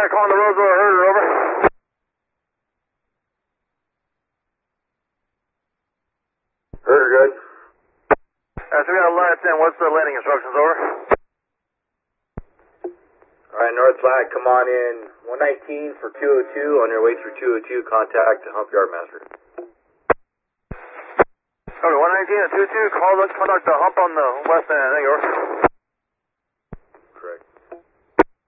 calling the Roseville herder, over. Herder, good. So we got a line at 10. What's the landing instructions, over? Alright, North Flag, come on in 119 for 202. On your way through 202, contact the Hump Yardmaster. Okay, 119 at 22, contact the hump on the west end, I think, over.